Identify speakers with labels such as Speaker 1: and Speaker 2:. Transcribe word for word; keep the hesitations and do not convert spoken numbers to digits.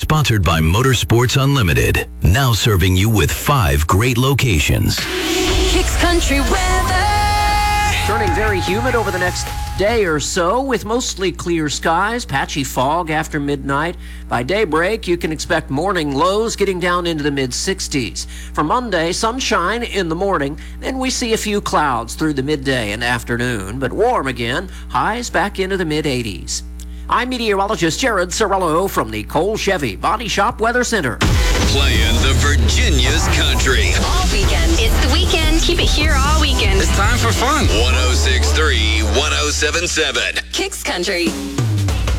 Speaker 1: sponsored by Motorsports Unlimited. Now serving you with five great locations.
Speaker 2: Kicks Country weather.
Speaker 3: Turning very humid over the next day or so with mostly clear skies, patchy fog after midnight. By daybreak, you can expect morning lows getting down into the mid sixties. For Monday, sunshine in the morning, then we see a few clouds through the midday and afternoon, but warm again, highs back into the mid eighties. I'm meteorologist Jared Cirillo from the Cole Chevy Body Shop Weather Center.
Speaker 4: Playing the Virginia's country.
Speaker 2: All weekend. It's the weekend. Keep it here all weekend.
Speaker 4: It's time for fun. one oh six point three, one oh seven point seven.
Speaker 2: Kicks Country.